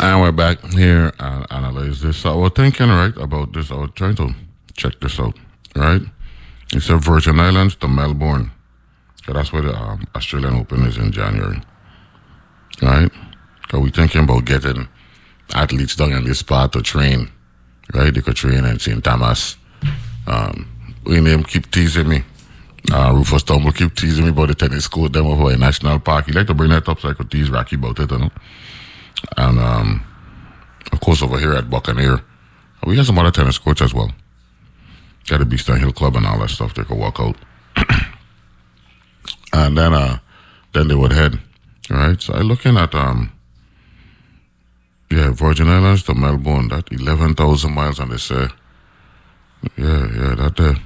And we're back here and analyze this. So I was thinking, right, about this. I was trying to check this out, right? It's a Virgin Islands to Melbourne. So that's where the Australian Open is in January, right? So we're thinking about getting athletes down in this spot to train, right? They could train in St. Thomas. William keep teasing me. Rufus Tumble keep teasing me about the tennis court them over in National Park. He like to bring that up so I could tease Rocky about it, you know. And of course over here at Buccaneer, we have some other tennis courts as well. Got the Beeston Hill Club and all that stuff. They could walk out. And then they would head. Right? So I'm looking at Virgin Islands to Melbourne, that 11,000 miles, and they say that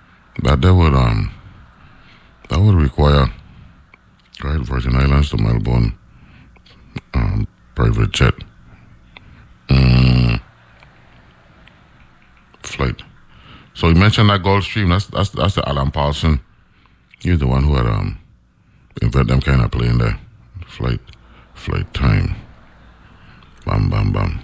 would require, right, Virgin Islands to Melbourne private jet flight. So you mentioned that Gulfstream. That's the Alan Paulson. He's the one who had invented them kind of plane there. Flight time. Bam, bam, bam.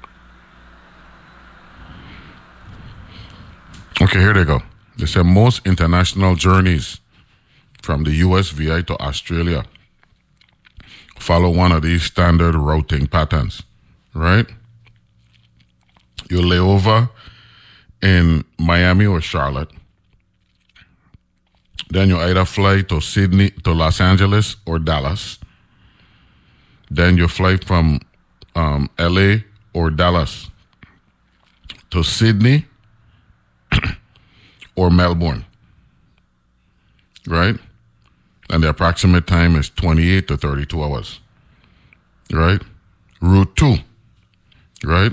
Okay, here they go. They say most international journeys from the US VI to Australia follow one of these standard routing patterns, right? You lay over in Miami or Charlotte. Then you either fly to Sydney, to Los Angeles or Dallas. Then you fly from LA or Dallas to Sydney or Melbourne, right? And the approximate time is 28 to 32 hours, right? Route 2, right?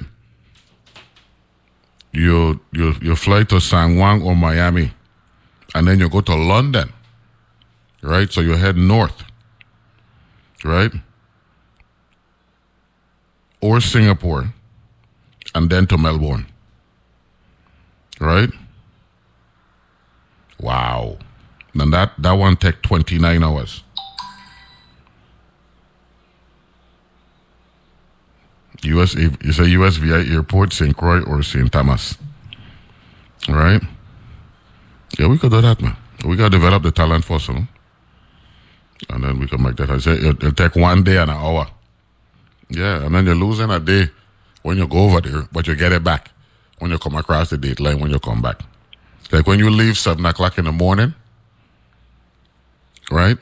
You fly to San Juan or Miami, and then you go to London, right? So you head north, right? Or Singapore, and then to Melbourne, right? Wow. And that one take 29 hours. It's a US VI airport, St. Croix or St. Thomas. All right? Yeah, we could do that, man. We got to develop the talent first, you know? And then we can make that. I say it'll take 1 day and an hour. Yeah, and then you're losing a day when you go over there, but you get it back when you come across the date line when you come back. Like when you leave 7 o'clock in the morning, right?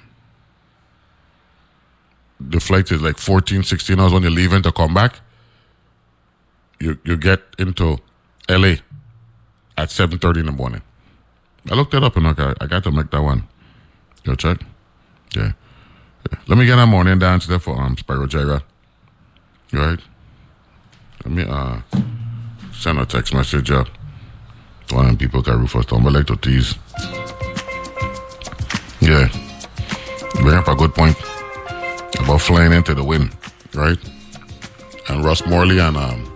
The flight is like 14, 16 hours when you're leaving to come back. You get into LA at 7:30 in the morning. I looked it up and I got to make that one. Go check. Yeah. Let me get a morning dance there for Spyro Gyra. Right? Let me send a text message up. One of them people got Rufus Tumble like to tease. Yeah. Bring up a good point about flying into the wind, right? And Russ Morley and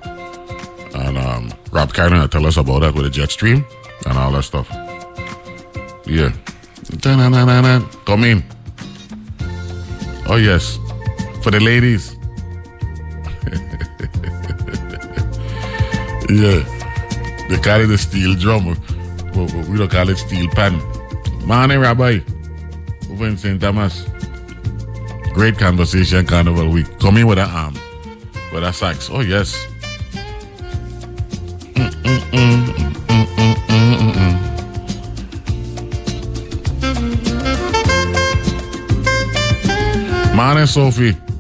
Rob Carter tell us about that with the jet stream and all that stuff. Yeah. Come in. Oh yes. For the ladies. Yeah. They call it a steel drum. We don't call it steel pan. Morning, Rabbi. Over in St. Thomas. Great conversation, Carnival Week. Come in with a sax. Oh, yes. Morning, Sophie.